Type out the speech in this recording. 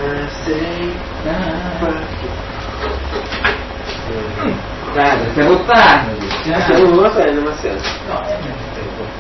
Dai, stai buttando. Se uno fa è demasiado. No,